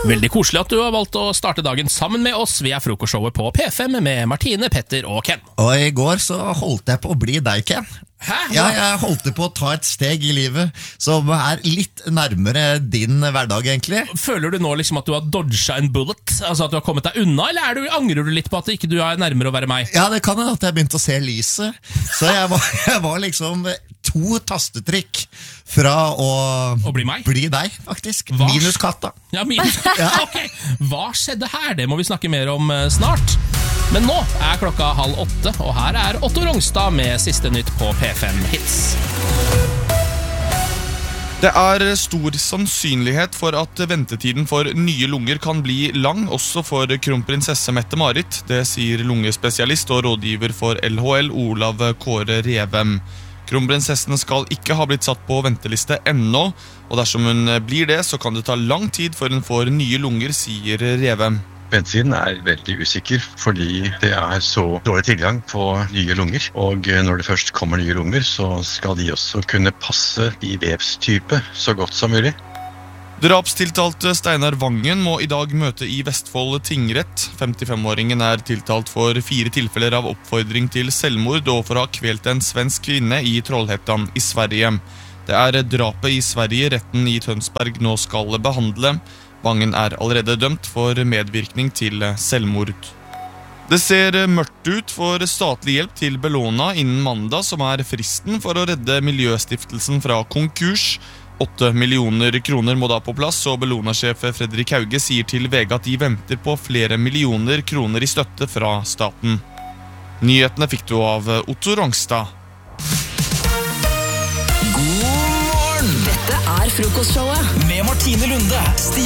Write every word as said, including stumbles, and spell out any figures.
Veldig koselig at du har valgt å starte dagen sammen med oss. Vi er frokostshowet på P fem med Martine, Petter og Ken. Og i går så holdt jeg på å bli deg, Ken. Hæ? Ja, jeg holdt på å ta et steg i livet som er litt nærmere din hverdag, egentlig. Føler du nå liksom at du har dodget en bullet? Altså at du har kommet deg unna, eller er du, angrer du litt på at ikke du er nærmere å være meg? Ja, det kan hende at jeg begynte å se lyset. Så jeg var, jeg var liksom to tastetrykk fra å, å bli meg? Bli deg, faktisk. Hva? Minus katta. Ja, minus katta. Ja. Ok. Hva skjedde her? Det må vi snakke mer om snart. Men nå er klokka halv åtte, og her er Otto Rongstad med siste nytt på P fem Hits. Det er stor sannsynlighet for at ventetiden for nye lunger kan bli lang, også for kronprinsesse Mette-Marit. Det sier lungespesialist og rådgiver for L H L, Olav Kåre Revem. Kronprinsessen skal ikke ha blitt satt på venteliste ennå, og dersom hun blir det, så kan det ta lang tid før hun får nye lunger, sier Revem. Ventetiden er veldig usikker, fordi det er så dårlig tilgang på nye lunger. Og når det først kommer nye lunger, så skal de også kunne passe i vevstype så godt som mulig. Drapstiltalte Steinar Vangen må i dag møte i Vestfold tingrett. femtifem-åringen er tiltalt for fire tilfeller av oppfordring til selvmord og for å ha kvelt en svensk kvinne i Trollhättan i Sverige. Det er drapet i Sverige retten i Tønsberg nå skal behandle. Vangen er allerede dømt for medvirkning til selvmord. Det ser mørkt ut for statlig hjelp til Bellona innen mandag, som er fristen for å redde Miljøstiftelsen fra konkurs. Åtte millioner kroner må da på plass, og Bellona-sjef Fredrik Hauge sier til V G at de venter på flere millioner kroner i støtte fra staten. Nyhetene fikk du av Otto Rongstad. God morgen! Dette er frokostshowet med Martine Lunde, Stig